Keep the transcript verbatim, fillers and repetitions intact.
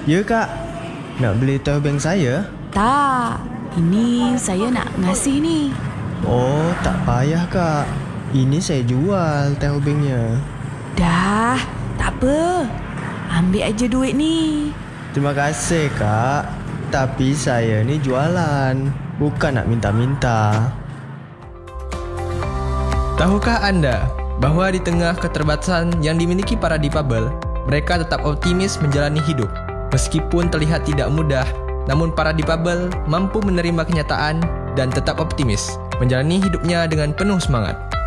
Ya kak, nak beli teh beng saya? Tak, ini saya nak ngasih nih. Oh, tak payah kak. Ini saya jual teh bengnya. Dah, tak apa. Ambil aja duit ni. Terima kasih kak. Tapi saya ni jualan, bukan nak minta-minta. Tahukah Anda bahwa di tengah keterbatasan yang dimiliki para difabel, mereka tetap optimis menjalani hidup. Meskipun terlihat tidak mudah, namun para difabel mampu menerima kenyataan dan tetap optimis menjalani hidupnya dengan penuh semangat.